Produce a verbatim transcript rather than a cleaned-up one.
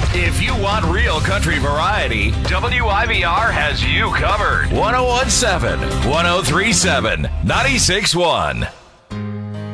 If you want real country variety, W I B R has you covered. one oh one point seven, one oh three point seven, ninety-six point one.